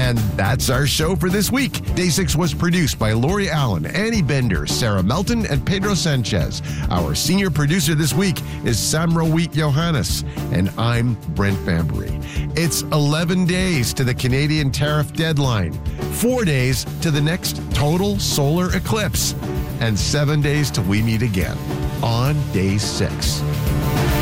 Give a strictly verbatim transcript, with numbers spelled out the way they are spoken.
And that's our show for this week. Day six was produced by Lori Allen, Annie Bender, Sarah Melton, and Pedro Sanchez. Our senior producer this week is Samrawit Johannes, and I'm Brent Bambury. It's eleven days to the Canadian tariff deadline, four days to the next total solar eclipse, and seven days till we meet again on day six.